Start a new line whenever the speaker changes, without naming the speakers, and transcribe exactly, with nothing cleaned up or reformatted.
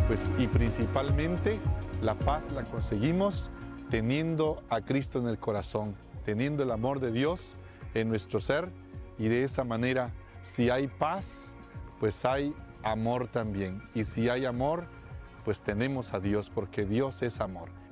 pues, y principalmente la paz la conseguimos teniendo a Cristo en el corazón, teniendo el amor de Dios en nuestro ser, y de esa manera, si hay paz, pues hay amor también. Y si hay amor, pues tenemos a Dios, porque Dios es amor.